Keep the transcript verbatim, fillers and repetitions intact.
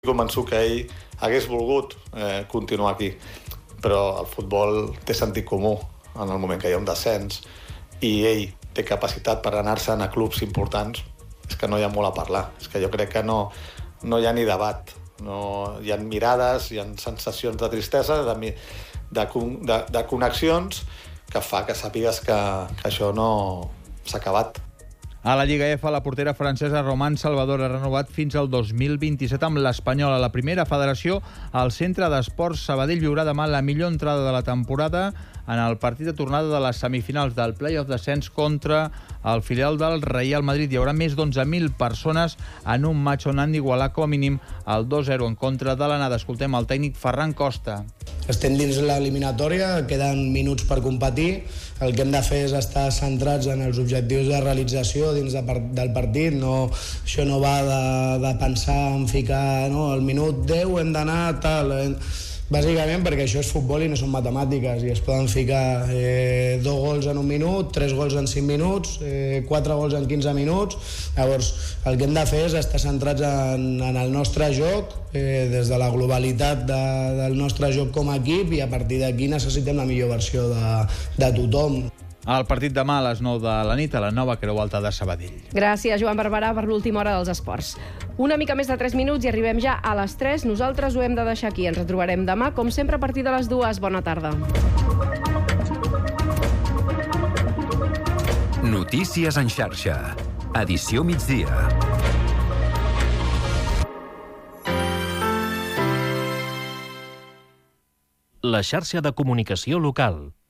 convençut que ell hagués volgut eh, continuar aquí, però el futbol té sentit comú en el moment que hi ha un descens i ell té capacitat per anar-se'n a clubs importants. És que no hi ha molt a parlar, és que jo crec que no, no hi ha ni debat, no, hi ha mirades, hi ha sensacions de tristesa, de, de, de, de connexions que fa que sàpigues que, que això no s'ha acabat. A la Lliga F, la portera francesa Romane Salvador ha renovat fins al dos mil vint-i-set amb l'Espanyol. A la primera federació, el Centre d'Esports Sabadell viurà demà la millor entrada de la temporada en el partit de tornada de les semifinals del play-off descens contra el filial del Real Madrid. Hi haurà més d'onze mil persones en un matx on han d'igualar com a mínim el dos zero en contra de l'anada. Escoltem el tècnic Ferran Costa. Estem dins l'eliminatòria, queden minuts per competir. El que hem de fer és estar centrats en els objectius de realització dins de, del partit. No, això no va de, de pensar en ficar no, el minut deu hem d'anar tal... Bàsicament perquè això és futbol i no són matemàtiques i es poden ficar eh, dos gols en un minut, tres gols en cinc minuts, eh, quatre gols en quinze minuts. Llavors, el que hem de fer és estar centrats en, en el nostre joc, eh, des de la globalitat de, del nostre joc com a equip, i a partir d'aquí necessitem la millor versió de, de tothom. El partit demà a les nou de la nit a la nova Creu Alta de Sabadell. Gràcies, Joan Barberà, per l'última hora dels esports. Una mica més de tres minuts i arribem ja a les tres. Nosaltres ho hem de deixar aquí. Ens retrobarem demà, com sempre, a partir de les dues. Bona tarda. Notícies en xarxa. Edició migdia. La xarxa de comunicació local.